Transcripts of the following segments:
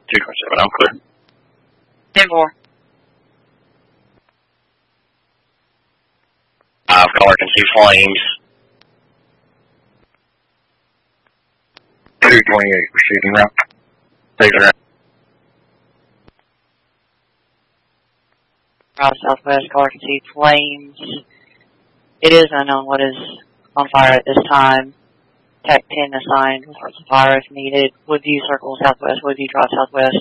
227, I'm clear. 10-4. Caller can see flames. 228, proceeding route. Taking route. Southwest, caller can see flames. It is unknown what is on fire at this time. TAC 10 assigned with hearts of fire if needed. Woodview Circle Southwest, Woodview Drive Southwest.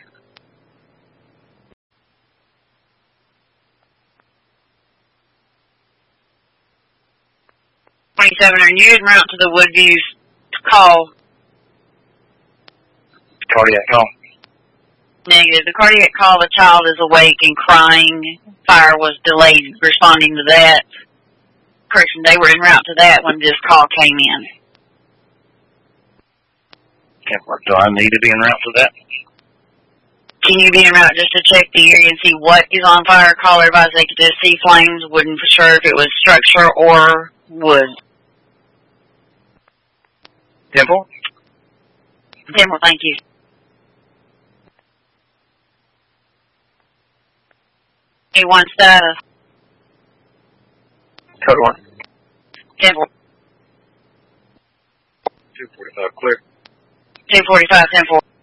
27, are you en route to the Woodview call? Cardiac call. Negative. The cardiac call, the child is awake and crying. Fire was delayed responding to that. Correction, they were en route to that when this call came in. Do I need to be en route to that? Can you be en route just to check the area and see what is on fire? Caller advised they could just see flames. Wouldn't for sure if it was structure or wood. 10-4? 10-4, thank you. A1 status. Code 1. 10-4. 245, clear. 245, 10-4.